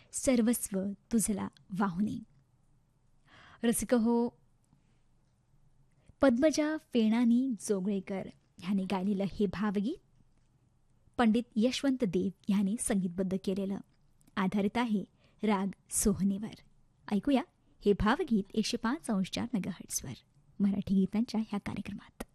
सर्वस्व तुझला वाहुनी. रसिक हो, पद्मजा फेणानी जोगळेकर ह्याने गायलेलं हे भावगीत पंडित यशवंत देव ह्याने संगीतबद्ध केलेलं, आधारित आहे राग सोहनीवर. ऐकूया हे भावगीत 105.4 मेगाहर्ट्झवर मराठी गीतांच्या ह्या कार्यक्रमात.